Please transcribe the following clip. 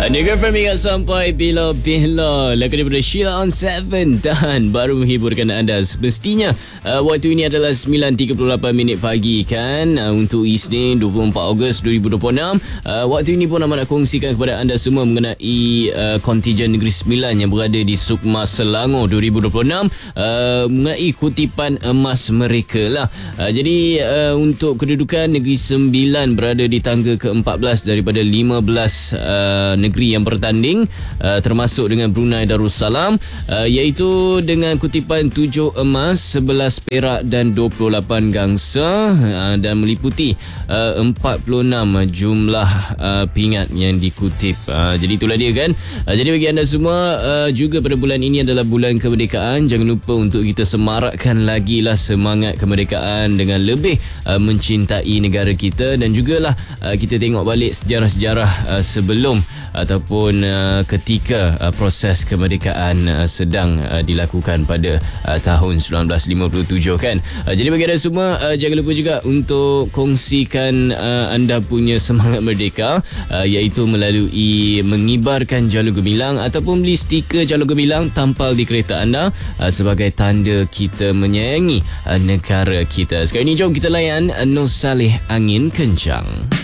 Negara Prime ingat sampai bila-bila. Lagu daripada Sheila on 7 dan baru menghiburkan anda. Semestinya waktu ini adalah 9.38 minit pagi kan, untuk Isnin 24 Ogos 2026. Waktu ini pun nak kongsikan kepada anda semua mengenai kontijen Negeri Sembilan yang berada di Sukma Selangor 2026, mengenai kutipan emas mereka lah. Jadi untuk kedudukan Negeri Sembilan berada di tangga ke-14 daripada 15 negeri yang bertanding, termasuk dengan Brunei Darussalam, iaitu dengan kutipan 7 emas, 11 perak dan 28 gangsa, dan meliputi 46 jumlah pingat yang dikutip. Jadi itulah dia kan. Jadi bagi anda semua, juga pada bulan ini adalah bulan kemerdekaan. Jangan lupa untuk kita semarakkan lagi lah semangat kemerdekaan dengan lebih mencintai negara kita, dan jugalah kita tengok balik sejarah-sejarah sebelum ataupun ketika proses kemerdekaan sedang dilakukan pada tahun 1957 kan. Jadi bagi anda semua, jangan lupa juga untuk kongsikan anda punya semangat merdeka, iaitu melalui mengibarkan jalur gemilang ataupun beli stiker jalur gemilang tampal di kereta anda, sebagai tanda kita menyayangi negara kita. Sekarang ini jom kita layan Nur Saleh Angin Kencang.